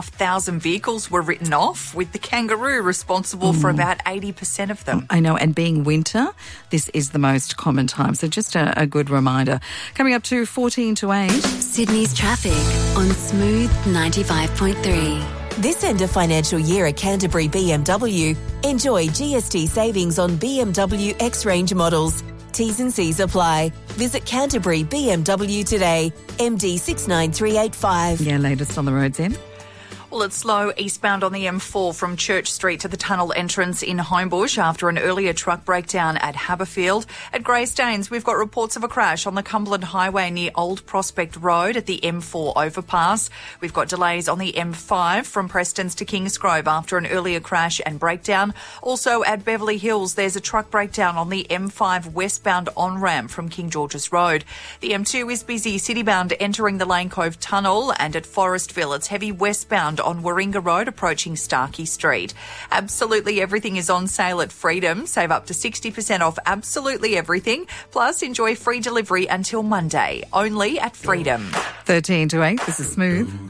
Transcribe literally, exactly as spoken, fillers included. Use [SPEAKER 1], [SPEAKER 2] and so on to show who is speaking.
[SPEAKER 1] thousand vehicles were written off, with the Kangaroo responsible mm. for about eighty percent of them.
[SPEAKER 2] I know, and being winter, this is the most common time. So just a, a good reminder. Coming up to fourteen to eight.
[SPEAKER 3] Sydney's traffic on Smooth ninety-five point three.
[SPEAKER 4] This end of financial year at Canterbury B M W, enjoy G S T savings on B M W X-Range models. T's and C's apply. Visit Canterbury B M W today. M D six nine three eight five.
[SPEAKER 2] Yeah, latest on the roads in.
[SPEAKER 1] Well, it's slow eastbound on the M four from Church Street to the tunnel entrance in Homebush after an earlier truck breakdown at Haberfield. At Greystanes, we've got reports of a crash on the Cumberland Highway near Old Prospect Road at the M four overpass. We've got delays on the M five from Prestons to Kingsgrove after an earlier crash and breakdown. Also at Beverly Hills, there's a truck breakdown on the M five westbound on-ramp from King George's Road. The M two is busy citybound entering the Lane Cove Tunnel, and at Forestville, it's heavy westbound on Warringah Road approaching Starkey Street. Absolutely everything is on sale at Freedom. Save up to sixty percent off absolutely everything. Plus, enjoy free delivery until Monday. Only at Freedom.
[SPEAKER 2] thirteen to eight. This is Smooth.